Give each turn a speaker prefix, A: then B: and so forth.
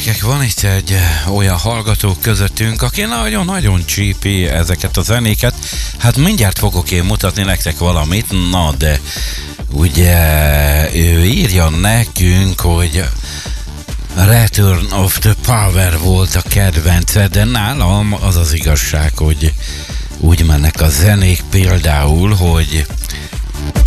A: gyerekek, van itt egy olyan hallgató közöttünk, aki nagyon-nagyon csípi ezeket a zenéket. Hát mindjárt fogok én mutatni nektek valamit, na de ugye ő írja nekünk, hogy Return of the Power volt a kedvence, de nálam az az igazság, hogy úgy mennek a zenék például, hogy